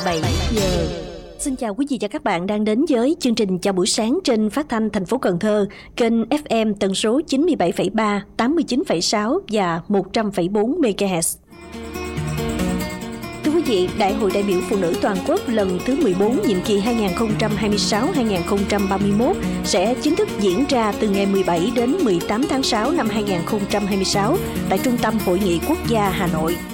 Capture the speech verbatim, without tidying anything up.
bảy giờ. Xin chào quý vị và các bạn đang đến với chương trình Chào buổi sáng trên phát thanh thành phố Cần Thơ, kênh ép em tần số chín mươi bảy phẩy ba, tám mươi chín phẩy sáu và một trăm phẩy bốn mê ga héc. Thưa quý vị, Đại hội đại biểu phụ nữ toàn quốc lần thứ mười bốn nhiệm kỳ hai nghìn không trăm hai mươi sáu đến hai nghìn không trăm ba mươi mốt sẽ chính thức diễn ra từ ngày mười bảy đến mười tám tháng sáu năm hai nghìn không trăm hai mươi sáu tại Trung tâm Hội nghị Quốc gia Hà Nội.